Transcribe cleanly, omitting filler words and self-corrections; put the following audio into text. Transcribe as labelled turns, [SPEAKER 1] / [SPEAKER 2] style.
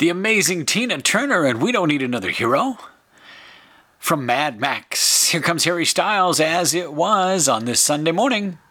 [SPEAKER 1] The amazing Tina Turner and We Don't Need Another Hero. From Mad Max, here comes Harry Styles, As It Was, on this Sunday morning.